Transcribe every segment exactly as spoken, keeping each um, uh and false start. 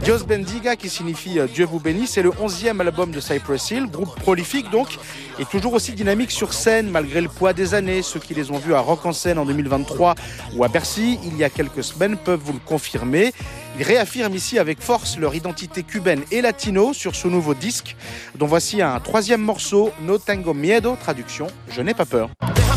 Dios Bendiga, qui signifie Dieu vous bénisse, c'est le onzième album de Cypress Hill, groupe prolifique donc, et toujours aussi dynamique sur scène malgré le poids des années. Ceux qui les ont vus à Rock en Seine en deux mille vingt-trois ou à Bercy il y a quelques semaines peuvent vous le confirmer. Ils réaffirment ici avec force leur identité cubaine et latino sur ce nouveau disque, dont voici un troisième morceau, No Tengo Miedo, traduction « Je n'ai pas peur ».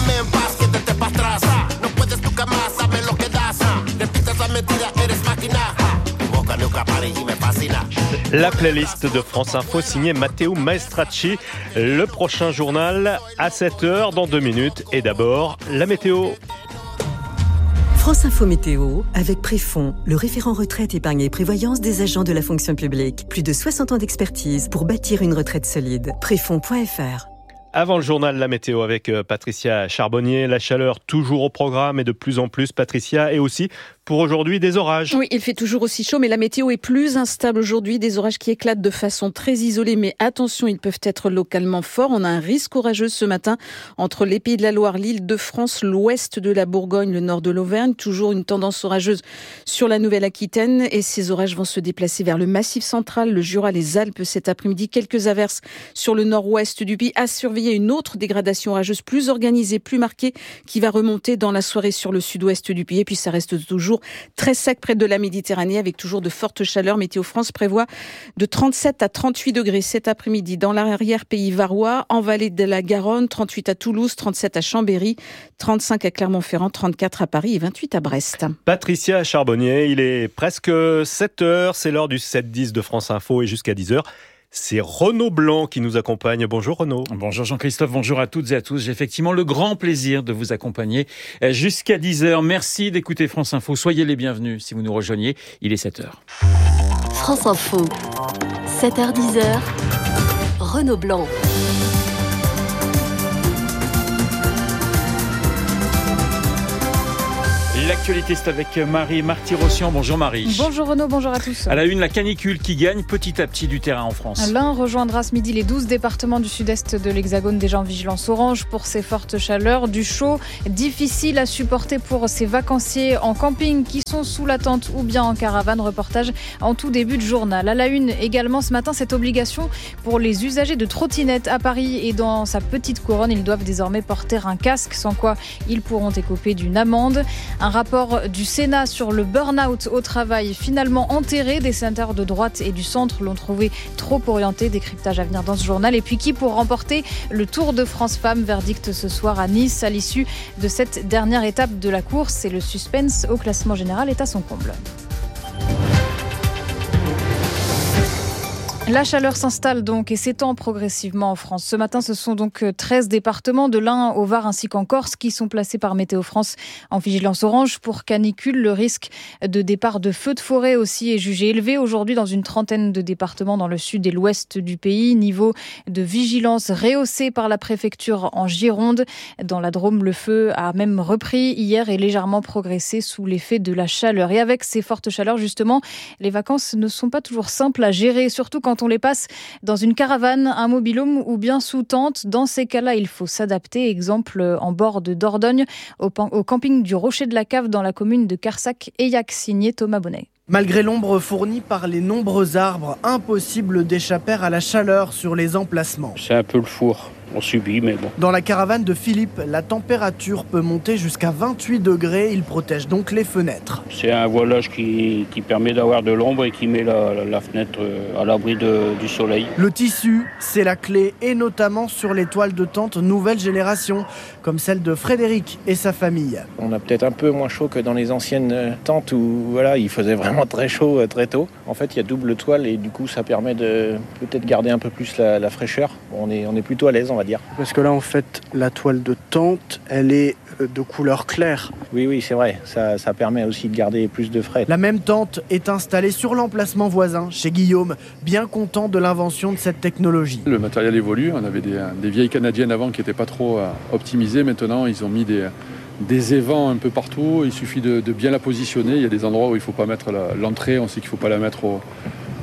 La playlist de France Info signée Matteo Maestracci. Le prochain journal à sept heures dans deux minutes. Et d'abord, la météo. France Info Météo avec Préfond, le référent retraite, épargne et prévoyance des agents de la fonction publique. Plus de soixante ans d'expertise pour bâtir une retraite solide. Préfond point f r. Avant le journal, la météo avec Patricia Charbonnier. La chaleur toujours au programme et de plus en plus, Patricia, et aussi pour aujourd'hui des orages. Oui, il fait toujours aussi chaud, mais la météo est plus instable aujourd'hui. Des orages qui éclatent de façon très isolée, mais attention, ils peuvent être localement forts. On a un risque orageux ce matin entre les Pays de la Loire, l'Île-de-France, l'ouest de la Bourgogne, le nord de l'Auvergne. Toujours une tendance orageuse sur la Nouvelle-Aquitaine, et ces orages vont se déplacer vers le Massif central, le Jura, les Alpes cet après-midi. Quelques averses sur le nord-ouest du pays. À surveiller une autre dégradation orageuse plus organisée, plus marquée, qui va remonter dans la soirée sur le sud-ouest du pays. Et puis ça reste toujours très sec près de la Méditerranée avec toujours de fortes chaleurs. Météo France prévoit de trente-sept à trente-huit degrés cet après-midi dans l'arrière-pays varois, en vallée de la Garonne, trente-huit à Toulouse, trente-sept à Chambéry, trente-cinq à Clermont-Ferrand, trente-quatre à Paris et vingt-huit à Brest. Patricia Charbonnier, il est presque sept heures, c'est l'heure du sept dix de France Info et jusqu'à dix heures. C'est Renaud Blanc qui nous accompagne. Bonjour Renaud. Bonjour Jean-Christophe, bonjour à toutes et à tous. J'ai effectivement le grand plaisir de vous accompagner jusqu'à dix heures. Merci d'écouter France Info. Soyez les bienvenus si vous nous rejoignez. Il est sept heures. France Info, sept heures dix heures, Renaud Blanc. L'actualité, c'est avec Marie Marty-Rossian. Bonjour Marie. Bonjour Renaud, bonjour à tous. À la une, la canicule qui gagne petit à petit du terrain en France. L'Ain rejoindra ce midi les douze départements du sud-est de l'Hexagone déjà en vigilance orange pour ces fortes chaleurs. Du chaud, difficile à supporter pour ces vacanciers en camping qui sont sous la tente ou bien en caravane. Reportage en tout début de journal. À la une également ce matin, cette obligation pour les usagers de trottinettes à Paris et dans sa petite couronne. Ils doivent désormais porter un casque, sans quoi ils pourront écoper d'une amende. Un rapport du Sénat sur le burn-out au travail finalement enterré. Des sénateurs de droite et du centre l'ont trouvé trop orienté. Décryptage à venir dans ce journal. Et puis qui pour remporter le Tour de France Femmes? Verdict ce soir à Nice à l'issue de cette dernière étape de la course. Et le suspense au classement général est à son comble. La chaleur s'installe donc et s'étend progressivement en France. Ce matin, ce sont donc treize départements de l'Ain au Var ainsi qu'en Corse qui sont placés par Météo France en vigilance orange pour canicule. Le risque de départ de feux de forêt aussi est jugé élevé aujourd'hui dans une trentaine de départements dans le sud et l'ouest du pays. Niveau de vigilance rehaussé par la préfecture en Gironde. Dans la Drôme, le feu a même repris hier et légèrement progressé sous l'effet de la chaleur. Et avec ces fortes chaleurs, justement, les vacances ne sont pas toujours simples à gérer, surtout quand on les passe dans une caravane, un mobil-home ou bien sous tente. Dans ces cas-là, il faut s'adapter. Exemple en bord de Dordogne, au, pan- au camping du Rocher de la Cave dans la commune de Carsac-Aillac, signé Thomas Bonnet. Malgré l'ombre fournie par les nombreux arbres, impossible d'échapper à la chaleur sur les emplacements. C'est un peu le four, on subit mais bon. Dans la caravane de Philippe, la température peut monter jusqu'à vingt-huit degrés, il protège donc les fenêtres. C'est un voilage qui, qui permet d'avoir de l'ombre et qui met la, la, la fenêtre à l'abri de, du soleil. Le tissu, c'est la clé, et notamment sur les toiles de tente nouvelle génération, comme celle de Frédéric et sa famille. On a peut-être un peu moins chaud que dans les anciennes tentes où voilà, il faisait vraiment très chaud très tôt. En fait, il y a double toile et du coup, ça permet de peut-être garder un peu plus la, la fraîcheur. On est, on est plutôt à l'aise, on va dire. Parce que là, en fait, la toile de tente, elle est de couleur claire. Oui, oui, c'est vrai. Ça, ça permet aussi de garder plus de frais. La même tente est installée sur l'emplacement voisin, chez Guillaume, bien content de l'invention de cette technologie. Le matériel évolue. On avait des, des vieilles canadiennes avant qui n'étaient pas trop euh, optimisées. Maintenant, ils ont mis des... des évents un peu partout, il suffit de, de bien la positionner. Il y a des endroits où il ne faut pas mettre la, l'entrée, on sait qu'il ne faut pas la mettre au,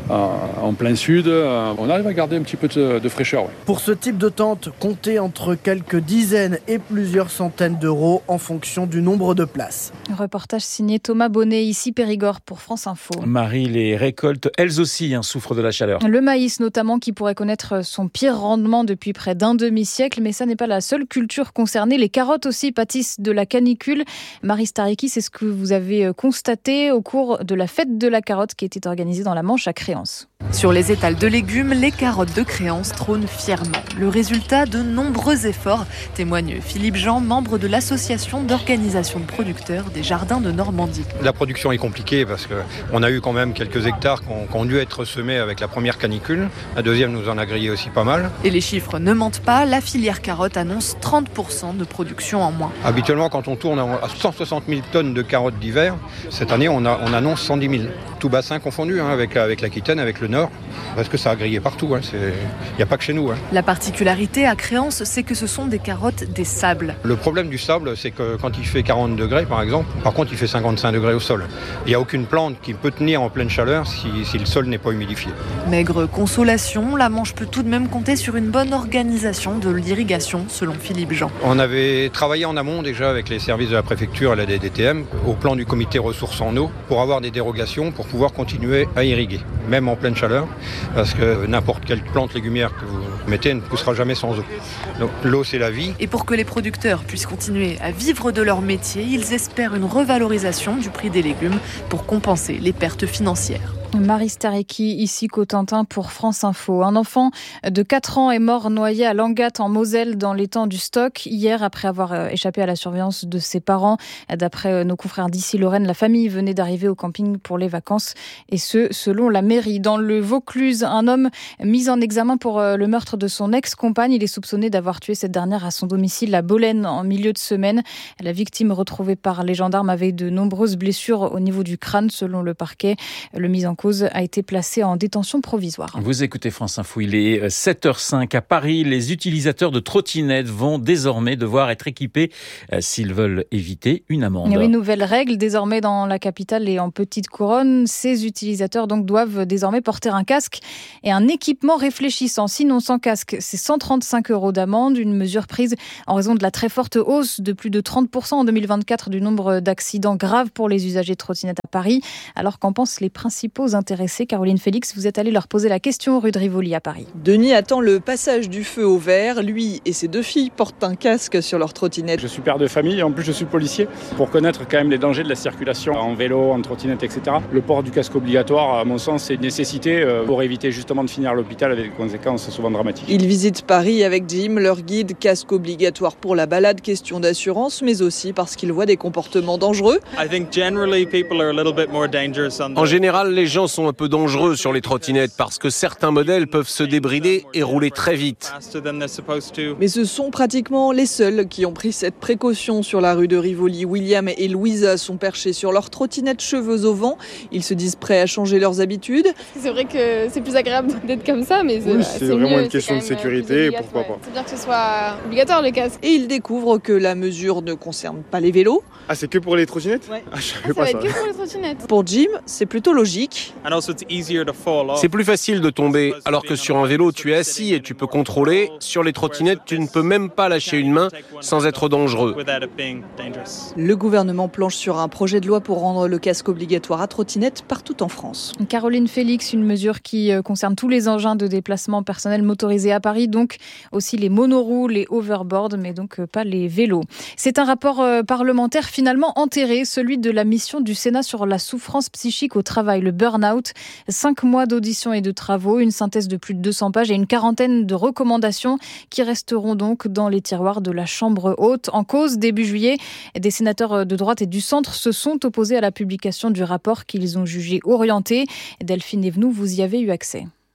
en plein sud, on arrive à garder un petit peu de, de fraîcheur. Ouais. Pour ce type de tente, comptez entre quelques dizaines et plusieurs centaines d'euros en fonction du nombre de places. Reportage signé Thomas Bonnet, ici Périgord pour France Info. Marie, les récoltes, elles aussi, hein, souffrent de la chaleur. Le maïs notamment qui pourrait connaître son pire rendement depuis près d'un demi-siècle, mais ça n'est pas la seule culture concernée. Les carottes aussi pâtissent de la canicule. Marie Stariki, c'est ce que vous avez constaté au cours de la fête de la carotte qui était organisée dans la Manche à Créance. Sur les étals de légumes, les carottes de Créance trônent fièrement. Le résultat de nombreux efforts, témoigne Philippe Jean, membre de l'association d'organisation de producteurs des jardins de Normandie. La production est compliquée parce qu'on a eu quand même quelques hectares qui ont, qui ont dû être semés avec la première canicule. La deuxième nous en a grillé aussi pas mal. Et les chiffres ne mentent pas, la filière carotte annonce trente pour cent de production en moins. Habituellement, quand on tourne à cent soixante mille tonnes de carottes d'hiver, cette année on, a, on annonce cent dix mille. Tout bassin confondu, hein, avec, avec l'Aquitaine, avec le Nord, parce que ça a grillé partout. Hein, il n'y a pas que chez nous. Hein. La particularité à Créance, c'est que ce sont des carottes des sables. Le problème du sable, c'est que quand il fait quarante degrés, par exemple, par contre, il fait cinquante-cinq degrés au sol. Il n'y a aucune plante qui peut tenir en pleine chaleur si, si le sol n'est pas humidifié. Maigre consolation, la Manche peut tout de même compter sur une bonne organisation de l'irrigation, selon Philippe Jean. On avait travaillé en amont déjà avec les services de la préfecture et la D D T M, au plan du comité ressources en eau, pour avoir des dérogations, pour pouvoir continuer à irriguer, même en pleine chaleur, parce que n'importe quelle plante légumière que vous mettez ne poussera jamais sans eau. Donc l'eau, c'est la vie. Et pour que les producteurs puissent continuer à vivre de leur métier, ils espèrent une revalorisation du prix des légumes pour compenser les pertes financières. Marie Stariki, ici Cotentin pour France Info. Un enfant de quatre ans est mort noyé à Langat en Moselle dans l'étang du Stock hier après avoir échappé à la surveillance de ses parents. D'après nos confrères d'ici Lorraine, la famille venait d'arriver au camping pour les vacances et ce, selon la mairie. Dans le Vaucluse, un homme mis en examen pour le meurtre de son ex-compagne. Il est soupçonné d'avoir tué cette dernière à son domicile à Bolène en milieu de semaine. La victime retrouvée par les gendarmes avait de nombreuses blessures au niveau du crâne selon le parquet. Le mis en cause a été placé en détention provisoire. Vous écoutez France Info, il est sept heures cinq à Paris. Les utilisateurs de trottinettes vont désormais devoir être équipés euh, s'ils veulent éviter une amende. Et oui, nouvelle règle désormais dans la capitale et en petite couronne. Ces utilisateurs donc doivent désormais porter un casque et un équipement réfléchissant. Sinon, sans casque, c'est cent trente-cinq euros d'amende. Une mesure prise en raison de la très forte hausse de plus de trente pour cent en deux mille vingt-quatre du nombre d'accidents graves pour les usagers de trottinettes à Paris. Alors qu'en pensent les principaux intéressés? Caroline Félix, vous êtes allée leur poser la question rue de Rivoli à Paris. Denis attend le passage du feu au vert. Lui et ses deux filles portent un casque sur leur trottinette. Je suis père de famille et en plus je suis policier. Pour connaître quand même les dangers de la circulation en vélo, en trottinette, et cetera. Le port du casque obligatoire, à mon sens, c'est une nécessité pour éviter justement de finir à l'hôpital avec des conséquences souvent dramatiques. Ils visitent Paris avec Jim, leur guide. Casque obligatoire pour la balade, question d'assurance, mais aussi parce qu'ils voient des comportements dangereux. En général, les gens sont un peu dangereux sur les trottinettes parce que certains modèles peuvent se débrider et rouler très vite. Mais ce sont pratiquement les seuls qui ont pris cette précaution sur la rue de Rivoli. William et Louisa sont perchés sur leur trottinette, cheveux au vent. Ils se disent prêts à changer leurs habitudes. C'est vrai que c'est plus agréable d'être comme ça, mais c'est, oui, c'est, c'est vraiment mieux, une question de sécurité, pourquoi pas. C'est bien que ce soit obligatoire le casque. Et ils découvrent que la mesure ne concerne pas les vélos. Ah, c'est que pour les trottinettes? Ouais. Ah, je savais ah, ça pas va ça. être que pour les trottinettes. Pour Jim, c'est plutôt logique. C'est plus facile de tomber, alors que sur un vélo, tu es assis et tu peux contrôler. Sur les trottinettes, tu ne peux même pas lâcher une main sans être dangereux. Le gouvernement planche sur un projet de loi pour rendre le casque obligatoire à trottinette partout en France. Caroline Félix, une mesure qui concerne tous les engins de déplacement personnel motorisés à Paris, donc aussi les monoroues, les hoverboards, mais donc pas les vélos. C'est un rapport parlementaire finalement enterré, celui de la mission du Sénat sur la souffrance psychique au travail, le burn-out. Cinq mois d'audition et de travaux, une synthèse de plus de deux cents pages et une quarantaine de recommandations qui resteront donc dans les tiroirs de la Chambre haute. En cause, début juillet, des sénateurs de droite et du centre se sont opposés à la publication du rapport qu'ils ont jugé orienté. Delphine Evenou, vous y avez eu accès.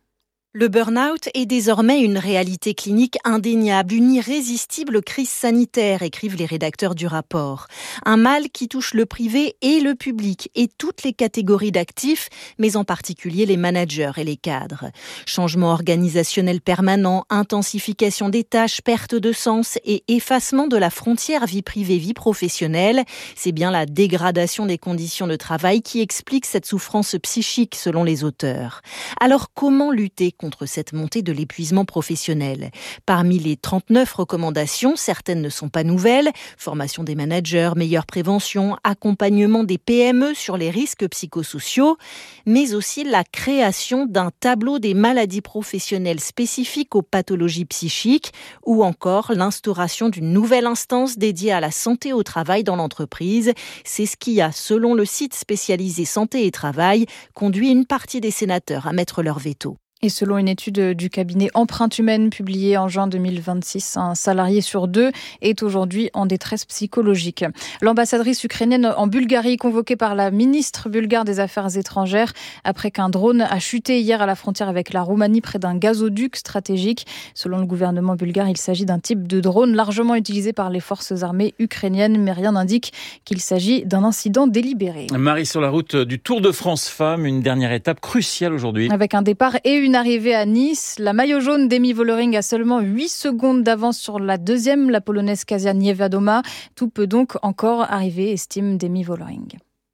Le burn-out est désormais une réalité clinique indéniable, une irrésistible crise sanitaire, écrivent les rédacteurs du rapport. Un mal qui touche le privé et le public et toutes les catégories d'actifs, mais en particulier les managers et les cadres. Changement organisationnel permanent, intensification des tâches, perte de sens et effacement de la frontière vie privée-vie professionnelle, c'est bien la dégradation des conditions de travail qui explique cette souffrance psychique selon les auteurs. Alors comment lutter contre cette montée de l'épuisement professionnel? Parmi les trente-neuf recommandations, certaines ne sont pas nouvelles. Formation des managers, meilleure prévention, accompagnement des P M E sur les risques psychosociaux, mais aussi la création d'un tableau des maladies professionnelles spécifiques aux pathologies psychiques ou encore l'instauration d'une nouvelle instance dédiée à la santé au travail dans l'entreprise. C'est ce qui a, selon le site spécialisé Santé et Travail, conduit une partie des sénateurs à mettre leur veto. Et selon une étude du cabinet Empreinte Humaine publiée en juin deux mille vingt-six, un salarié sur deux est aujourd'hui en détresse psychologique. L'ambassadrice ukrainienne en Bulgarie, convoquée par la ministre bulgare des Affaires étrangères, après qu'un drone a chuté hier à la frontière avec la Roumanie près d'un gazoduc stratégique. Selon le gouvernement bulgare, il s'agit d'un type de drone largement utilisé par les forces armées ukrainiennes, mais rien n'indique qu'il s'agit d'un incident délibéré. Marie, sur la route du Tour de France Femmes, une dernière étape cruciale aujourd'hui. Avec un départ et une Une arrivée à Nice, la maillot jaune d'Emi Vollering a seulement huit secondes d'avance sur la deuxième, la polonaise Kasia Niewiadoma. Tout peut donc encore arriver, estime Demi Vollering.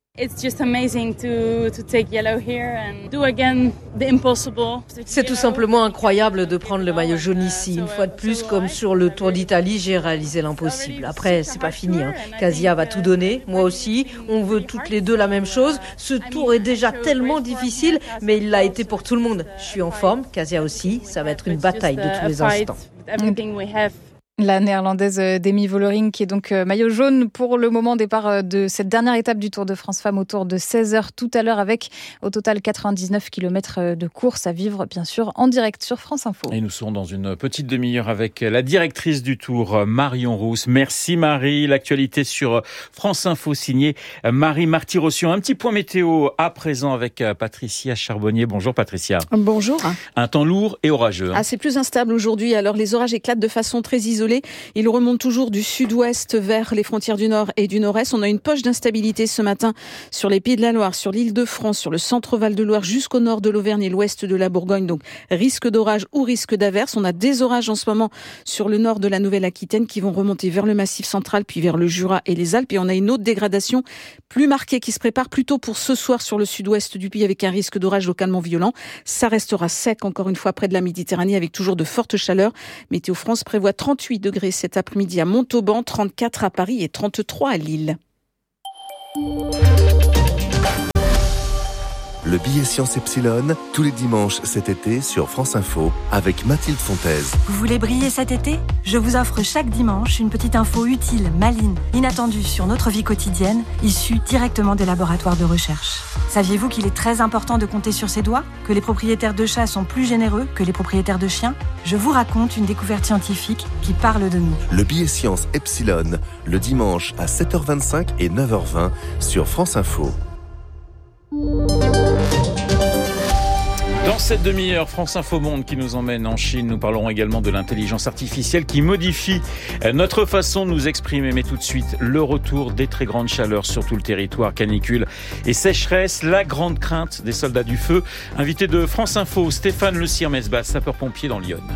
C'est tout simplement incroyable de prendre le maillot jaune ici. Une fois de plus, comme sur le Tour d'Italie, j'ai réalisé l'impossible. Après, c'est pas fini. Hein. Kasia va tout donner, moi aussi. On veut toutes les deux la même chose. Ce tour est déjà tellement difficile, mais il l'a été pour tout le monde. Je suis en forme, Kasia aussi. Ça va être une bataille de tous les instants. La néerlandaise Demi Vollering qui est donc maillot jaune pour le moment, départ de cette dernière étape du Tour de France Femmes autour de seize heures tout à l'heure avec au total quatre-vingt-dix-neuf kilomètres de course à vivre bien sûr en direct sur France Info. Et nous serons dans une petite demi-heure avec la directrice du Tour, Marion Rousse. Merci Marie. L'actualité sur France Info signée Marie Marty-Rossian. Un petit point météo à présent avec Patricia Charbonnier. Bonjour Patricia. Bonjour. Un temps lourd et orageux. Ah, c'est plus instable aujourd'hui. Alors les orages éclatent de façon très isolée. Il remonte toujours du sud-ouest vers les frontières du nord et du nord-est. On a une poche d'instabilité ce matin sur les Pays de la Loire, sur l'île de France, sur le centre Val-de-Loire jusqu'au nord de l'Auvergne et l'ouest de la Bourgogne. Donc risque d'orage ou risque d'averse. On a des orages en ce moment sur le nord de la Nouvelle-Aquitaine qui vont remonter vers le Massif central puis vers le Jura et les Alpes. Et on a une autre dégradation plus marquée qui se prépare plutôt pour ce soir sur le sud-ouest du pays avec un risque d'orage localement violent. Ça restera sec encore une fois près de la Méditerranée avec toujours de fortes chaleurs. Météo France prévoit trente-huit degrés cet après-midi à Montauban, trente-quatre à Paris et trente-trois à Lille. Le billet Science Epsilon, tous les dimanches cet été sur France Info, avec Mathilde Fontaise. Vous voulez briller cet été ? Je vous offre chaque dimanche une petite info utile, maligne, inattendue sur notre vie quotidienne, issue directement des laboratoires de recherche. Saviez-vous qu'il est très important de compter sur ses doigts ? Que les propriétaires de chats sont plus généreux que les propriétaires de chiens ? Je vous raconte une découverte scientifique qui parle de nous. Le billet Science Epsilon, le dimanche à sept heures vingt-cinq et neuf heures vingt sur France Info. Dans cette demi-heure, France Info Monde qui nous emmène en Chine. Nous parlerons également de l'intelligence artificielle qui modifie notre façon de nous exprimer. Mais tout de suite, le retour des très grandes chaleurs sur tout le territoire, canicule et sécheresse. La grande crainte des soldats du feu. Invité de France Info, Stéphane Le Sire-Mesbas, sapeur-pompier dans l'Yonne.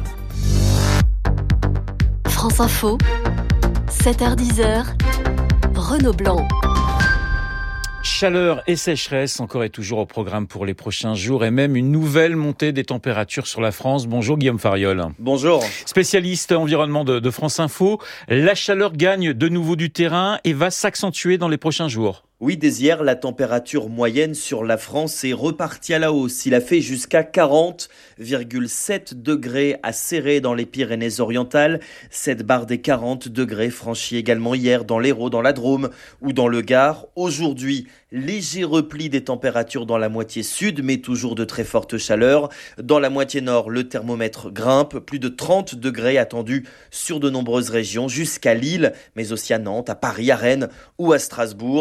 France Info, sept heures dix, Renaud Blanc. Chaleur et sécheresse, encore et toujours au programme pour les prochains jours et même une nouvelle montée des températures sur la France. Bonjour Guillaume Fariol. Bonjour. Spécialiste environnement de, de France Info, la chaleur gagne de nouveau du terrain et va s'accentuer dans les prochains jours. Oui, dès hier, la température moyenne sur la France est repartie à la hausse. Il a fait jusqu'à quarante virgule sept degrés à Céré dans les Pyrénées-Orientales. Cette barre des quarante degrés franchie également hier dans l'Hérault, dans la Drôme ou dans le Gard. Aujourd'hui, léger repli des températures dans la moitié sud, mais toujours de très fortes chaleurs. Dans la moitié nord, le thermomètre grimpe. Plus de trente degrés attendus sur de nombreuses régions, jusqu'à Lille, mais aussi à Nantes, à Paris, à Rennes ou à Strasbourg.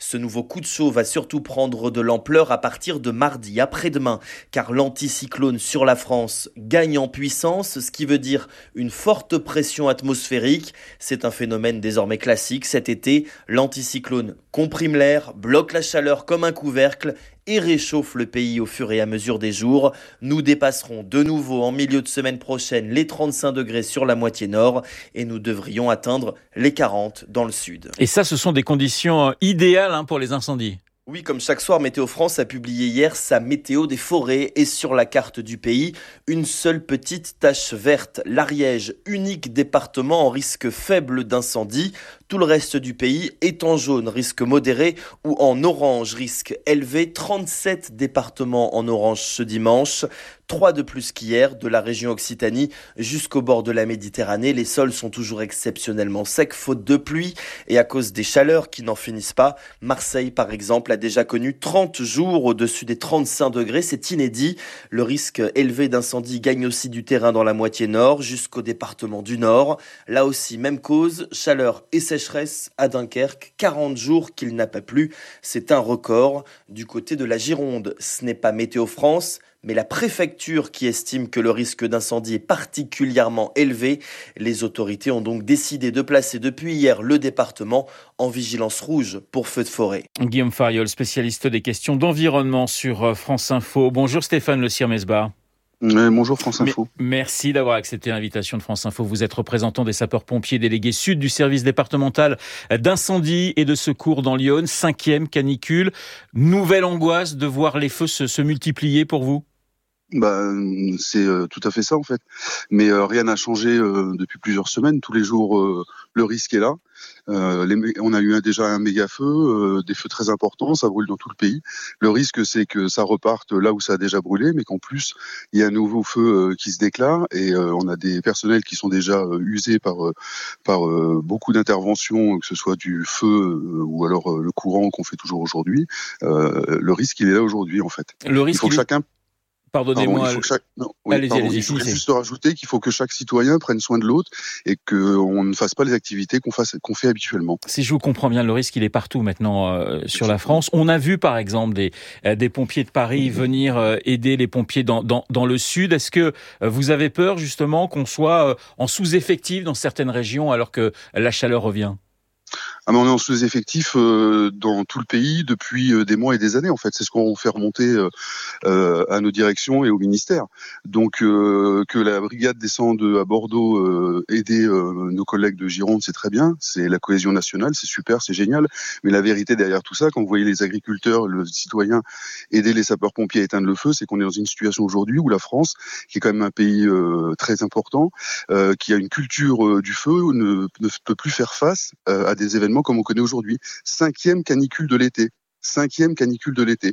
Ce nouveau coup de chaud va surtout prendre de l'ampleur à partir de mardi, après-demain, car l'anticyclone sur la France gagne en puissance, ce qui veut dire une forte pression atmosphérique. C'est un phénomène désormais classique. Cet été, l'anticyclone comprime l'air, bloque la chaleur comme un couvercle et réchauffe le pays au fur et à mesure des jours. Nous dépasserons de nouveau en milieu de semaine prochaine les trente-cinq degrés sur la moitié nord et nous devrions atteindre les quarante dans le sud. Et ça, ce sont des conditions idéales hein, pour les incendies. Oui, comme chaque soir, Météo France a publié hier sa météo des forêts et sur la carte du pays, une seule petite tache verte, l'Ariège, unique département en risque faible d'incendie. Tout le reste du pays est en jaune, risque modéré, ou en orange, risque élevé. trente-sept départements en orange ce dimanche, trois de plus qu'hier, de la région Occitanie jusqu'au bord de la Méditerranée. Les sols sont toujours exceptionnellement secs, faute de pluie et à cause des chaleurs qui n'en finissent pas. Marseille, par exemple, a déjà connu trente jours au-dessus des trente-cinq degrés. C'est inédit. Le risque élevé d'incendie gagne aussi du terrain dans la moitié nord jusqu'au département du Nord. Là aussi, même cause, chaleur et sécheresse à Dunkerque, quarante jours qu'il n'a pas plu. C'est un record. Du côté de la Gironde, ce n'est pas Météo France, mais la préfecture qui estime que le risque d'incendie est particulièrement élevé. Les autorités ont donc décidé de placer depuis hier le département en vigilance rouge pour feux de forêt. Guillaume Fariol, spécialiste des questions d'environnement sur France Info. Bonjour Stéphane Le Sirmesbar. Euh, bonjour France Info. Merci d'avoir accepté l'invitation de France Info. Vous êtes représentant des sapeurs-pompiers délégués sud du service départemental d'incendie et de secours dans l'Yonne. Cinquième canicule. Nouvelle angoisse de voir les feux se, se multiplier pour vous ? Bah, c'est euh, tout à fait ça en fait. Mais euh, rien n'a changé euh, depuis plusieurs semaines. Tous les jours, euh, le risque est là. Euh, les, on a eu un, déjà un méga feu, euh, des feux très importants, ça brûle dans tout le pays. Le risque, c'est que ça reparte là où ça a déjà brûlé, mais qu'en plus, il y a un nouveau feu euh, qui se déclare et euh, on a des personnels qui sont déjà euh, usés par, euh, par euh, beaucoup d'interventions, que ce soit du feu euh, ou alors euh, le courant qu'on fait toujours aujourd'hui. Euh, le risque, il est là aujourd'hui en fait. Le risque, il faut que chacun... Pardonnez-moi. Pardon, il faut que chaque... non, oui, allez-y, pardon, allez-y, il faut finissez. juste rajouter qu'il faut que chaque citoyen prenne soin de l'autre et qu'on ne fasse pas les activités qu'on, fasse, qu'on fait habituellement. Si je vous comprends bien, le risque, il est partout maintenant euh, sur la France. On a vu, par exemple, des, euh, des pompiers de Paris venir euh, aider les pompiers dans, dans, dans le sud. Est-ce que euh, vous avez peur, justement, qu'on soit euh, en sous-effectif dans certaines régions alors que la chaleur revient ? Ah, mais on est en sous-effectif euh, dans tout le pays depuis euh, des mois et des années en fait. C'est ce qu'on fait remonter euh, euh, à nos directions et au ministère. Donc euh, que la brigade descende à Bordeaux euh, aider euh, nos collègues de Gironde, c'est très bien. C'est la cohésion nationale, c'est super, c'est génial. Mais la vérité derrière tout ça, quand vous voyez les agriculteurs, le citoyen aider les sapeurs-pompiers à éteindre le feu, c'est qu'on est dans une situation aujourd'hui où la France, qui est quand même un pays euh, très important, euh, qui a une culture euh, du feu, ne, ne peut plus faire face euh, à des événements comme on connaît aujourd'hui. Cinquième canicule de l'été. Cinquième canicule de l'été.